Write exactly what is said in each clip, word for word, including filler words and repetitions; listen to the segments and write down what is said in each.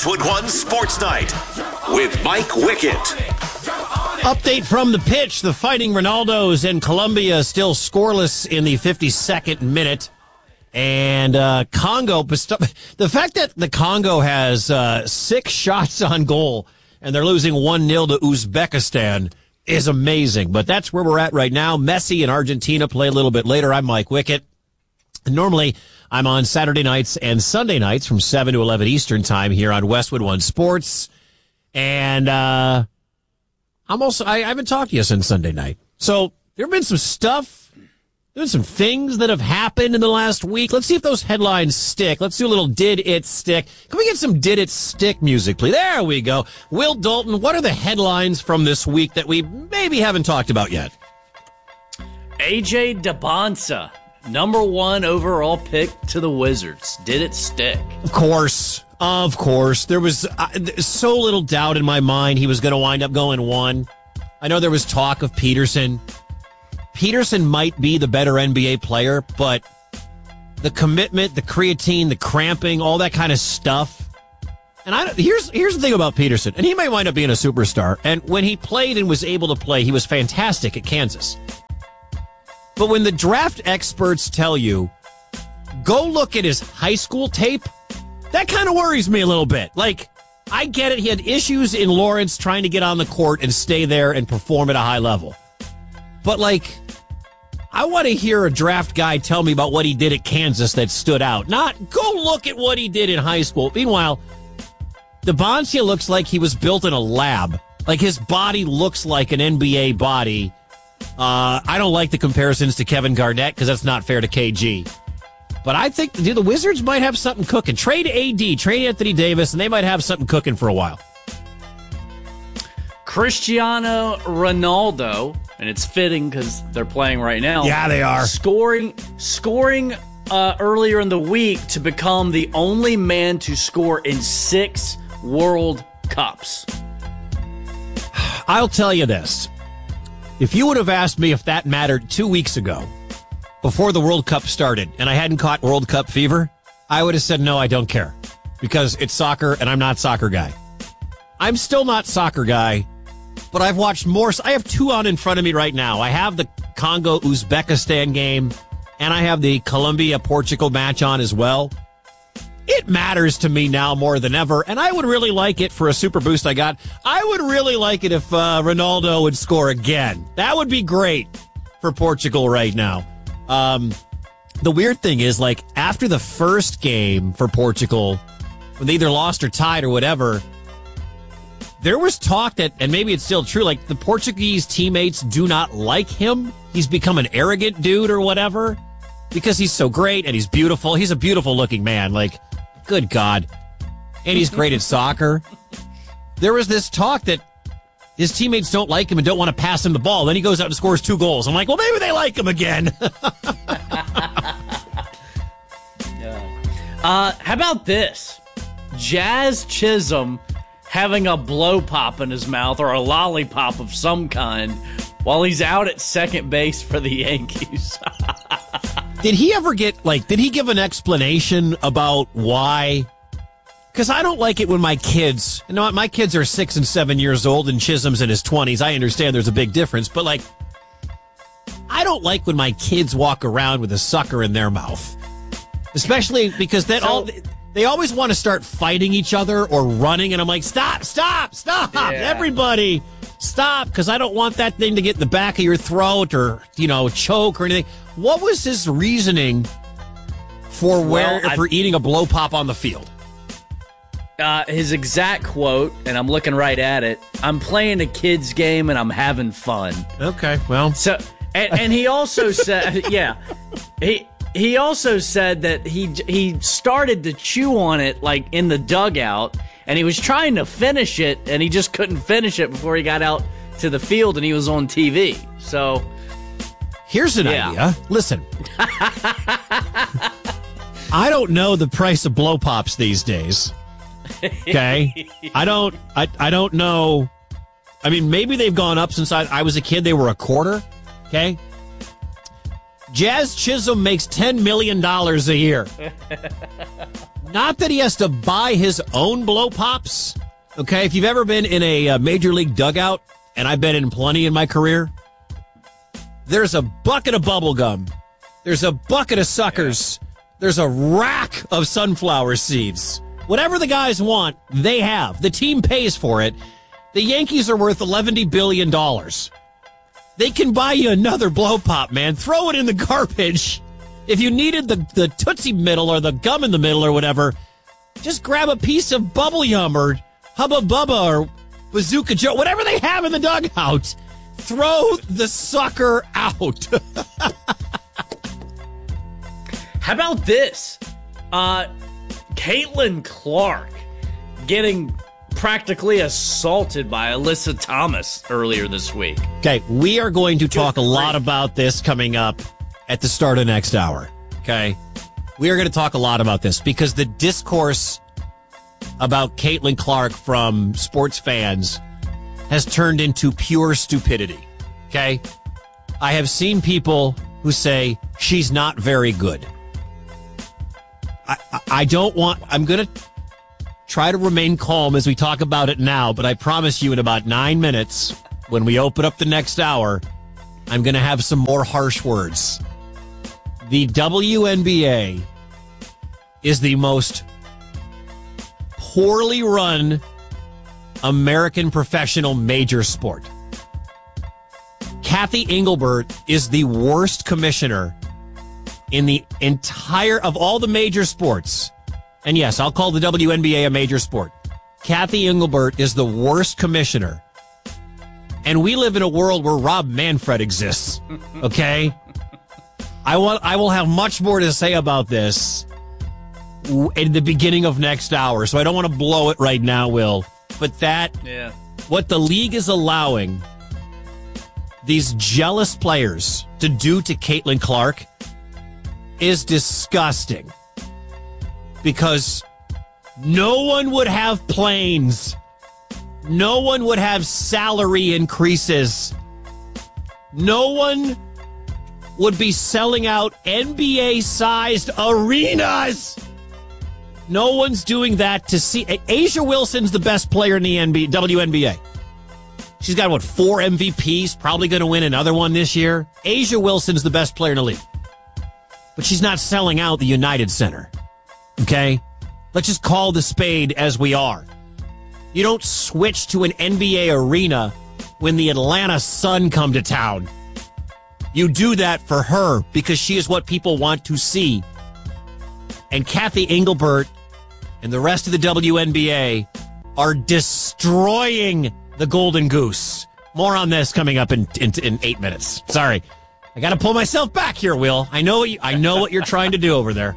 Westwood One Sports Night with Mike Wickett. Update from the pitch. The Fighting Ronaldos in Colombia still scoreless in the fifty-second minute. And uh, Congo, the fact that the Congo has uh, six shots on goal and they're losing one nil to Uzbekistan is amazing. But that's where we're at right now. Messi and Argentina play a little bit later. I'm Mike Wickett. Normally, I'm on Saturday nights and Sunday nights from seven to eleven Eastern time here on Westwood One Sports. And uh, I'm also, I, I haven't talked to you since Sunday night. So there have been some stuff. There's some things that have happened in the last week. Let's see if those headlines stick. Let's do a little Did It Stick. Can we get some Did It Stick music, please? There we go. Will Dalton, what are the headlines from this week that we maybe haven't talked about yet? A J Dybala, number one overall pick to the Wizards. Did it stick? Of course. Of course. There was uh, so little doubt in my mind he was going to wind up going one. I know there was talk of Peterson. Peterson might be the better N B A player, but the commitment, the creatine, the cramping, all that kind of stuff. And I here's here's the thing about Peterson, and he might wind up being a superstar. And when he played and was able to play, he was fantastic at Kansas. But when the draft experts tell you, go look at his high school tape, that kind of worries me a little bit. Like, I get it. He had issues in Lawrence trying to get on the court and stay there and perform at a high level. But, like, I want to hear a draft guy tell me about what he did at Kansas that stood out. Not, go look at what he did in high school. Meanwhile, Dybala looks like he was built in a lab. Like, his body looks like an N B A body. Uh, I don't like the comparisons to Kevin Garnett because that's not fair to K G. But I think dude, the Wizards might have something cooking. Trade A D, trade Anthony Davis, and they might have something cooking for a while. Cristiano Ronaldo, and it's fitting because they're playing right now. Yeah, they are. Scoring scoring uh, earlier in the week to become the only man to score in six World Cups. I'll tell you this. If you would have asked me if that mattered two weeks ago, before the World Cup started, and I hadn't caught World Cup fever, I would have said, no, I don't care. Because it's soccer, and I'm not soccer guy. I'm still not soccer guy. But I've watched more. I have two on in front of me right now. I have the Congo-Uzbekistan game, and I have the Colombia-Portugal match on as well. It matters to me now more than ever, and I would really like it for a super boost I got. I would really like it if uh, Ronaldo would score again. That would be great for Portugal right now. Um, the weird thing is, like, after the first game for Portugal, when they either lost or tied or whatever, there was talk that, and maybe it's still true, like the Portuguese teammates do not like him. He's become an arrogant dude or whatever because he's so great and he's beautiful. He's a beautiful looking man. Like, good God. And he's great at soccer. There was this talk that his teammates don't like him and don't want to pass him the ball. Then he goes out and scores two goals. I'm like, well, maybe they like him again. yeah. uh, how about this? Jazz Chisholm having a blow pop in his mouth or a lollipop of some kind while he's out at second base for the Yankees. Did he ever get, like, did he give an explanation about why? Because I don't like it when my kids, you know, my kids are six and seven years old and Chisholm's in his twenties. I understand there's a big difference, but, like, I don't like when my kids walk around with a sucker in their mouth. Especially because that so, all... They always want to start fighting each other or running, and I'm like, stop, stop, stop, yeah. Everybody, stop, because I don't want that thing to get in the back of your throat or, you know, choke or anything. What was his reasoning for where well, for eating a blow pop on the field? Uh, his exact quote, and I'm looking right at it, I'm playing a kid's game and I'm having fun. Okay, well. So, and, and he also said, yeah, he... He also said that he he started to chew on it like in the dugout, and he was trying to finish it, and he just couldn't finish it before he got out to the field, and he was on T V. So, here's an yeah. idea. Listen, I don't know the price of blow pops these days. Okay, I don't. I I don't know. I mean, maybe they've gone up since I, I was a kid. They were a quarter. Okay. Jazz Chisholm makes ten million dollars a year. Not that he has to buy his own blow pops. Okay, if you've ever been in a uh, major league dugout, and I've been in plenty in my career, there's a bucket of bubble gum. There's a bucket of suckers. Yeah. There's a rack of sunflower seeds. Whatever the guys want, they have. The team pays for it. The Yankees are worth eleven billion dollars. They can buy you another blow pop, man. Throw it in the garbage. If you needed the, the Tootsie Middle or the gum in the middle or whatever, just grab a piece of Bubble Yum or Hubba Bubba or Bazooka Joe, whatever they have in the dugout. Throw the sucker out. How about this? Uh, Caitlin Clark getting practically assaulted by Alyssa Thomas earlier this week. Okay, we are going to talk a lot about this coming up at the start of next hour. Okay, we are going to talk a lot about this because the discourse about Caitlin Clark from sports fans has turned into pure stupidity. Okay, I have seen people who say she's not very good. I, I, I don't want, I'm going to try to remain calm as we talk about it now, but I promise you in about nine minutes, when we open up the next hour, I'm going to have some more harsh words. The W N B A is the most poorly run American professional major sport. Kathy Engelbert is the worst commissioner in the entire, of all the major sports. And yes, I'll call the W N B A a major sport. Kathy Engelbert is the worst commissioner. And we live in a world where Rob Manfred exists. Okay? I want, I will have much more to say about this in the beginning of next hour. So I don't want to blow it right now, Will. But that, yeah. What the league is allowing these jealous players to do to Caitlin Clark is disgusting. Because no one would have planes. No one would have salary increases. No one would be selling out N B A-sized arenas. No one's doing that to see. Asia Wilson's the best player in the N B A, W N B A. She's got, what, four M V Ps, probably going to win another one this year. Asia Wilson's the best player in the league. But she's not selling out the United Center. Okay? Let's just call the spade as we are. You don't switch to an N B A arena when the Atlanta Sun come to town. You do that for her because she is what people want to see. And Kathy Engelbert and the rest of the W N B A are destroying the Golden Goose. More on this coming up in in, in eight minutes. Sorry. I got to pull myself back here, Will. I know, you, I know what you're trying to do over there.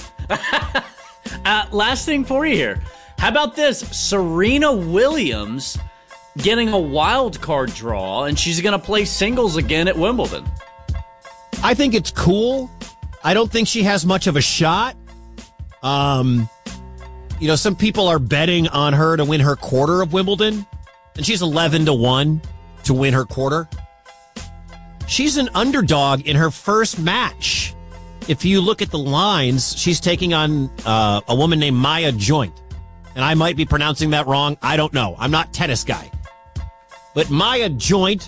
uh, last thing for you here. How about this? Serena Williams getting a wild card draw, and she's going to play singles again at Wimbledon. I think it's cool. I don't think she has much of a shot. Um, you know, some people are betting on her to win her quarter of Wimbledon, and she's eleven to one to win her quarter. She's an underdog in her first match. If you look at the lines, she's taking on uh, a woman named Maya Joint. And I might be pronouncing that wrong. I don't know. I'm not a tennis guy. But Maya Joint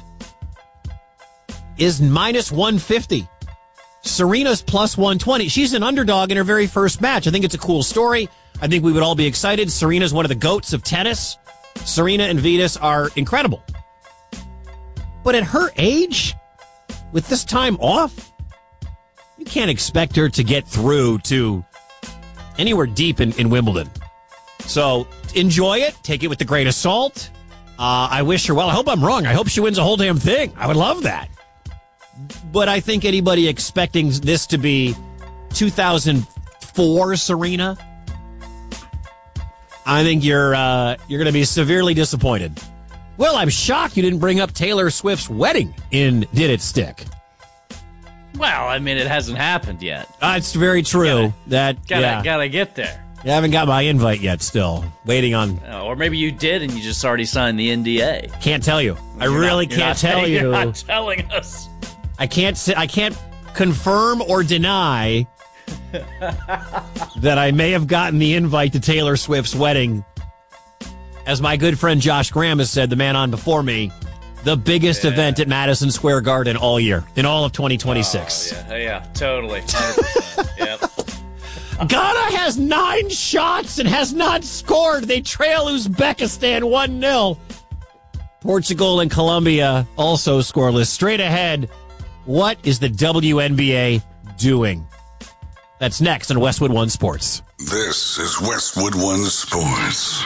is minus one fifty. Serena's plus one twenty. She's an underdog in her very first match. I think it's a cool story. I think we would all be excited. Serena's one of the goats of tennis. Serena and Venus are incredible. But at her age, with this time off, you can't expect her to get through to anywhere deep in, in Wimbledon. So enjoy it. Take it with a grain of salt. Uh, I wish her well. I hope I'm wrong. I hope she wins the whole damn thing. I would love that. But I think anybody expecting this to be two thousand four Serena, I think you're uh, you're going to be severely disappointed. Well, I'm shocked you didn't bring up Taylor Swift's wedding in Did It Stick? Well, I mean, it hasn't happened yet. Uh, it's very true. Gotta, that gotta, yeah. gotta get there. You haven't got my invite yet, still. Waiting on... Oh, or maybe you did and you just already signed the N D A. Can't tell you. I really not, can't not tell telling, you. You're not telling us. I can't I can't confirm or deny that I may have gotten the invite to Taylor Swift's wedding. As my good friend Josh Graham has said, the man on before me, the biggest yeah. event at Madison Square Garden all year, in all of twenty twenty-six. Oh, yeah, yeah, totally. one hundred percent. Yep. Ghana has nine shots and has not scored. They trail Uzbekistan one nil. Portugal and Colombia also scoreless. Straight ahead, what is the W N B A doing? That's next on Westwood One Sports. This is Westwood One Sports.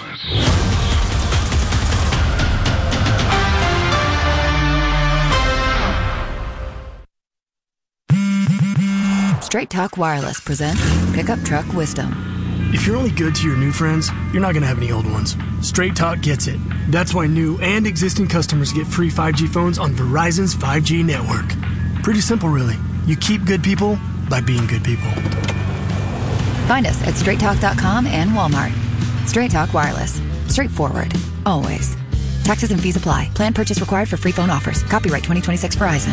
Straight Talk Wireless presents Pickup Truck Wisdom. If you're only good to your new friends, you're not going to have any old ones. Straight Talk gets it. That's why new and existing customers get free five G phones on Verizon's five G network. Pretty simple, really. You keep good people by being good people. Find us at straight talk dot com and Walmart. Straight Talk Wireless. Straightforward. Always. Taxes and fees apply. Plan purchase required for free phone offers. Copyright twenty twenty-six Verizon.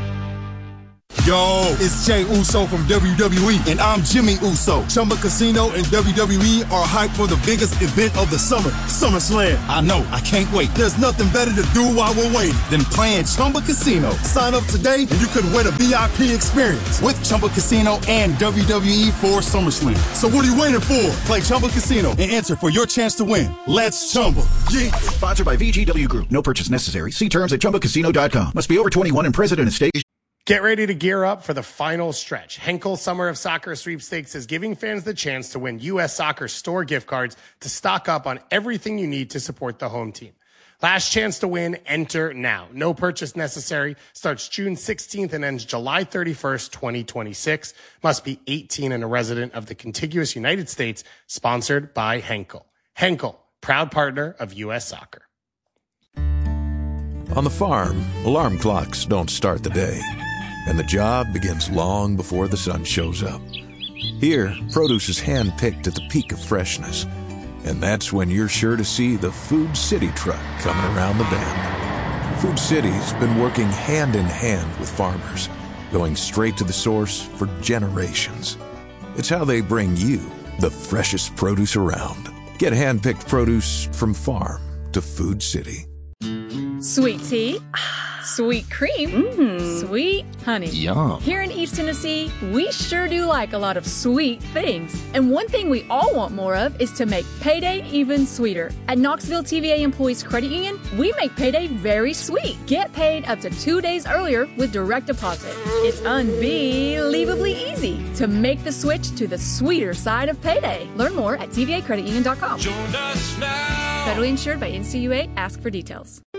Yo, it's Jey Uso from W W E, and I'm Jimmy Uso. Chumba Casino and W W E are hyped for the biggest event of the summer, SummerSlam. I know, I can't wait. There's nothing better to do while we're waiting than playing Chumba Casino. Sign up today, and you could win a V I P experience with Chumba Casino and W W E for SummerSlam. So what are you waiting for? Play Chumba Casino and enter for your chance to win. Let's Chumba. Yeah. Sponsored by V G W Group. No purchase necessary. See terms at chumba casino dot com. Must be over twenty-one and present in a state. Get ready to gear up for the final stretch. Henkel Summer of Soccer Sweepstakes is giving fans the chance to win U S Soccer store gift cards to stock up on everything you need to support the home team. Last chance to win, enter now. No purchase necessary. Starts June sixteenth and ends July thirty-first, twenty twenty-six. Must be eighteen and a resident of the contiguous United States. Sponsored by Henkel. Henkel, proud partner of U S Soccer. On the farm, alarm clocks don't start the day, and the job begins long before the sun shows up. Here, produce is hand-picked at the peak of freshness, and that's when you're sure to see the Food City truck coming around the bend. Food City's been working hand-in-hand with farmers, going straight to the source for generations. It's how they bring you the freshest produce around. Get hand-picked produce from farm to Food City. Sweet tea, sweet cream, mm. sweet honey. Yum. Here in East Tennessee, we sure do like a lot of sweet things. And one thing we all want more of is to make payday even sweeter. At Knoxville T V A Employees Credit Union, we make payday very sweet. Get paid up to two days earlier with direct deposit. It's unbelievably easy to make the switch to the sweeter side of payday. Learn more at T V A credit union dot com. Join us now. Federally insured by N C U A. Ask for details.